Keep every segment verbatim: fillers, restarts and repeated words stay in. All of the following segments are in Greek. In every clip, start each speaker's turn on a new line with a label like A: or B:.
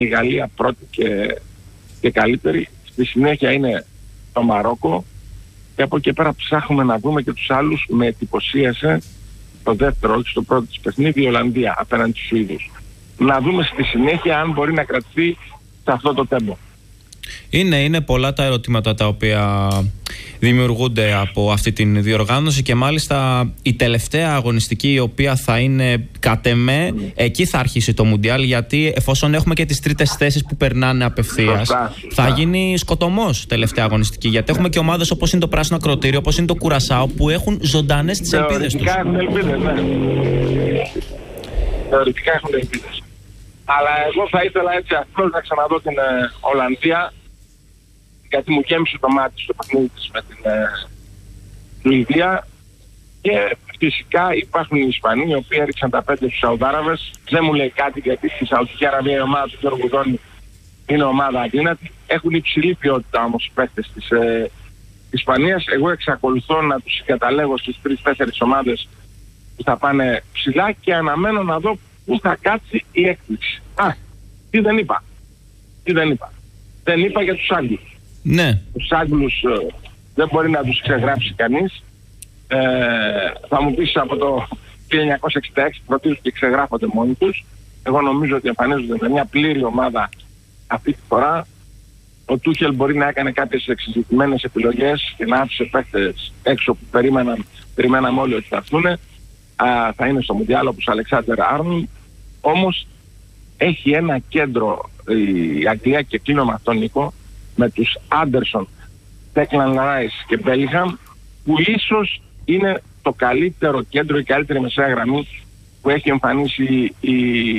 A: η Γαλλία πρώτη και, και καλύτερη. Στη συνέχεια είναι το Μαρόκο. Και από εκεί πέρα ψάχνουμε να δούμε και τους άλλους. Με εντυπωσίασε το δεύτερο, όχι στο πρώτο της παιχνίδι, η Ολλανδία απέναντι στους Σουηδούς. Να δούμε στη συνέχεια αν μπορεί να κρατηθεί σε αυτό το τέμπο.
B: Είναι, είναι πολλά τα ερωτήματα τα οποία δημιουργούνται από αυτή την διοργάνωση και μάλιστα η τελευταία αγωνιστική, η οποία θα είναι κατ' εμέ, mm. εκεί θα αρχίσει το Μουντιάλ, γιατί εφόσον έχουμε και τις τρίτες θέσεις που περνάνε απευθείας, θα γίνει σκοτωμός τελευταία αγωνιστική, γιατί έχουμε και ομάδες όπως είναι το Πράσινο Ακροτήριο, όπως είναι το Κουρασάο, που έχουν ζωντανές τις ελπίδες τους.
A: Θεωρητικά έχουν ελπίδες, ναι. Θεωρητικά έχουν ελπίδες. Αλλά εγώ θα ήθελα έτσι απλώς να ξαναδώ την ε, Ολλανδία, γιατί μου γέμισε το μάτι στο παιχνίδι της με την Σουηδία. Και φυσικά υπάρχουν οι Ισπανοί, οι οποίοι έριξαν τα πέντε στους Σαουδάραβες. Δεν μου λέει κάτι, γιατί στη Σαουδική Αραβία η ομάδα του Γιώργου Γουδόνη είναι ομάδα αδύνατη. Έχουν υψηλή ποιότητα όμως οι παίκτες της ε, Ισπανίας. Εγώ εξακολουθώ να τους συγκαταλέγω στις τρεις-τέσσερις ομάδες που θα πάνε ψηλά και αναμένω να δω πού θα κάτσει η έκπληξη. Α, τι δεν είπα. Τι δεν είπα. Δεν είπα για τους Άγγλους.
B: Ναι.
A: Τους Άγγλους ε, δεν μπορεί να τους ξεγράψει κανείς. Ε, θα μου πεις από το χίλια εννιακόσια εξήντα έξι προτίζουν και ξεγράφονται μόνοι τους. Εγώ νομίζω ότι εμφανίζονται με μια πλήρη ομάδα αυτή τη φορά. Ο Τούχελ μπορεί να έκανε κάποιες εξειδικευμένες επιλογές και να άφησε παίκτες έξω που περίμεναν, περιμέναμε όλοι ότι θα έρθουν. Θα είναι στο Μουντιάλ όπως ο Αλεξάντερ Άρνολντ. Όμως έχει ένα κέντρο η Αγγλία, και κλείνω με αυτόν, Νίκο, με τους Άντερσον, Τέκλαν Ράις και Μπέλιγχαμ, που ίσως είναι το καλύτερο κέντρο, η καλύτερη μεσαία γραμμή που έχει εμφανίσει η,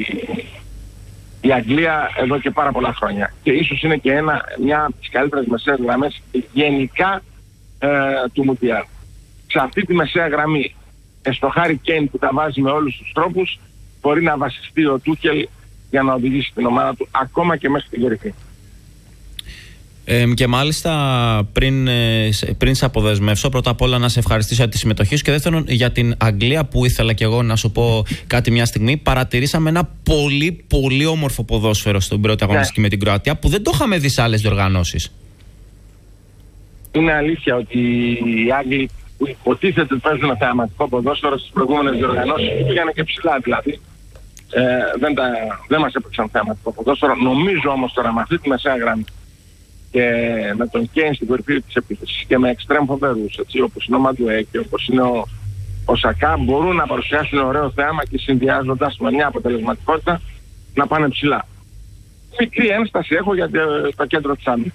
A: η Αγγλία εδώ και πάρα πολλά χρόνια. Και ίσως είναι και ένα, μια από τις καλύτερες μεσαίες γραμμές γενικά ε, του Μουντιάλ. Σε αυτή τη μεσαία γραμμή, στο Χάρι Κέιν που τα βάζει με όλους τους τρόπους, μπορεί να βασιστεί ο Τούχελ για να οδηγήσει την ομάδα του ακόμα και μέχρι την κορυφή.
B: Ε, και μάλιστα πριν, πριν σε αποδεσμεύσω, πρώτα απ' όλα να σε ευχαριστήσω για τη συμμετοχή σου, και δεύτερον για την Αγγλία, που ήθελα και εγώ να σου πω κάτι μια στιγμή. Παρατηρήσαμε ένα πολύ πολύ όμορφο ποδόσφαιρο στην πρώτη αγωνιστική yeah. με την Κροατία, που δεν το είχαμε δει σε άλλες διοργανώσεις.
A: Είναι αλήθεια ότι οι Άγγλοι που υποτίθεται ότι παίζουν θεαματικό ποδόσφαιρο στις προηγούμενες διοργανώσεις πήγανε και ψηλά δηλαδή. Ε, δεν, τα, δεν μας έπαιξαν θεαματικό ποδόσφαιρο. Νομίζω όμως τώρα με αυτή τη μεσαία γραμμή και με τον Κέιν στην κορυφή της επίθεσης και με εξτρέμ φοβερούς, έτσι, όπως είναι ο Μαντουέ και όπως είναι ο, ο Σακά, μπορούν να παρουσιάσουν ωραίο θέαμα και συνδυάζοντας με μια αποτελεσματικότητα να πάνε ψηλά. Μικρή ένσταση έχω για το κέντρο της άμυνας.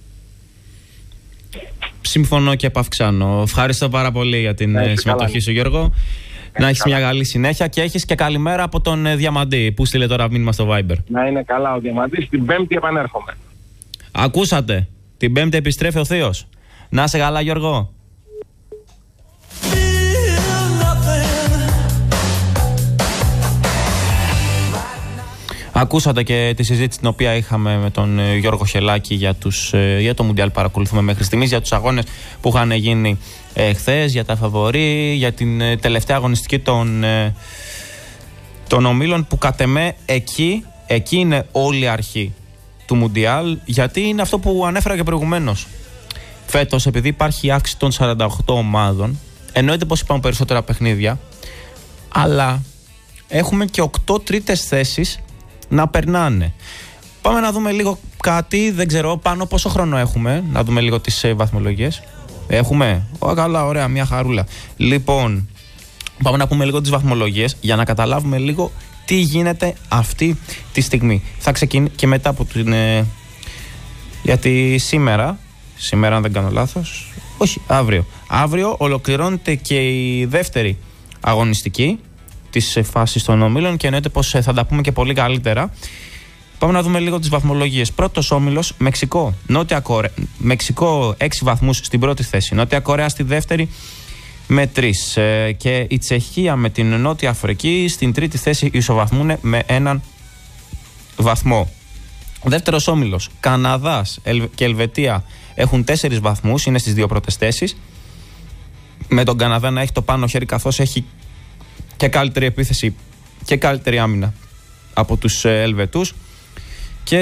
B: Συμφωνώ και επαυξάνω. Ευχαριστώ πάρα πολύ για την Έχει συμμετοχή καλά. σου, Γιώργο. Έχει να έχεις μια καλή συνέχεια, και έχεις και καλημέρα από τον Διαμαντή που στείλε τώρα μήνυμα στο Viber. Να είναι καλά ο Διαμαντής. Την Πέμπτη επανέρχομαι. Ακούσατε. Την Πέμπτη επιστρέφει ο Θείος. Να είσαι καλά, Γιώργο. Ακούσατε και τη συζήτηση την οποία είχαμε με τον Γιώργο Χελάκη για, τους, για το Μουντιάλ. Παρακολουθούμε μέχρι στιγμής, για τους αγώνες που είχαν γίνει ε, χθες, για τα φαβορί, για την ε, τελευταία αγωνιστική των, ε, των ομίλων, που κατ' εμέ εκεί, εκεί είναι όλη η αρχή του Μουντιάλ, γιατί είναι αυτό που ανέφερα και προηγουμένως. Φέτος, επειδή υπάρχει αύξηση των σαράντα οκτώ ομάδων, εννοείται πως υπάρχουν περισσότερα παιχνίδια, αλλά έχουμε και οκτώ τρίτες θέσεις να περνάνε. Πάμε να δούμε λίγο κάτι, δεν ξέρω πάνω πόσο χρόνο έχουμε, να δούμε λίγο τις ε, βαθμολογίες. Έχουμε, Ω, καλά, ωραία, μια χαρούλα. Λοιπόν, πάμε να πούμε λίγο τις βαθμολογίες για να καταλάβουμε λίγο τι γίνεται αυτή τη στιγμή. Θα ξεκινήσει και μετά από την... Ε, γιατί σήμερα, σήμερα αν δεν κάνω λάθος, όχι, αύριο. Αύριο ολοκληρώνεται και η δεύτερη αγωνιστική της φάσης των ομίλων, και εννοείται πως θα τα πούμε και πολύ καλύτερα. Πάμε να δούμε λίγο τις βαθμολογίες. Πρώτος όμιλος, Μεξικό. Νότια Κορέα. Μεξικό έξι βαθμούς στην πρώτη θέση. Νότια Κορέα στη δεύτερη με τρεις. Ε, και η Τσεχία με την Νότια Αφρική στην τρίτη θέση ισοβαθμούν με έναν βαθμό. Δεύτερος όμιλος, Καναδάς και Ελβετία έχουν τέσσερις βαθμούς, είναι στις δύο πρώτες θέσεις. Με τον Καναδά να έχει το πάνω χέρι, καθώς έχει και καλύτερη επίθεση και καλύτερη άμυνα από τους Ελβετούς.